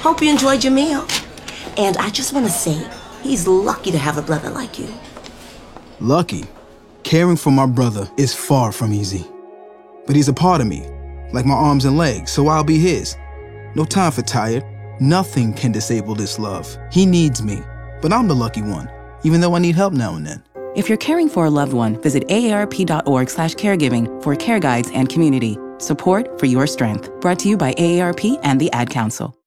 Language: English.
Hope you enjoyed your meal. And I just want to say, he's lucky to have a brother like you. Lucky? Caring for my brother is far from easy. But he's a part of me, like my arms and legs, so I'll be his. No time for tired. Nothing can disable this love. He needs me, but I'm the lucky one, even though I need help now and then. If you're caring for a loved one, visit aarp.org/caregiving for care guides and community. Support for your strength. Brought to you by AARP and the Ad Council.